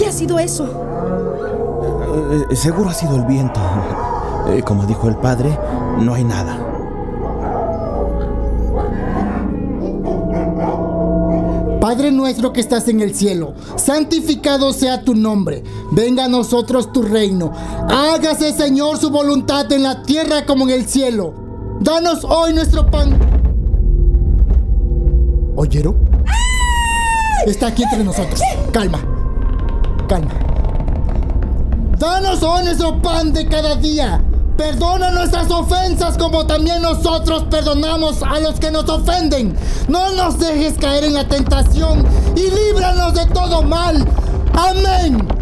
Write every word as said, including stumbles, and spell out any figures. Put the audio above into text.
ha sido eso? Eh, seguro ha sido el viento. Eh, como dijo el padre, no hay nada. Padre nuestro que estás en el cielo, santificado sea tu nombre. Venga a nosotros tu reino. Hágase, Señor, su voluntad en la tierra como en el cielo. Danos hoy nuestro pan. ¿Oyeron? Está aquí entre nosotros. Calma. Calma. Danos hoy nuestro pan de cada día. Perdona nuestras ofensas como también nosotros perdonamos a los que nos ofenden. No nos dejes caer en la tentación y líbranos de todo mal. Amén.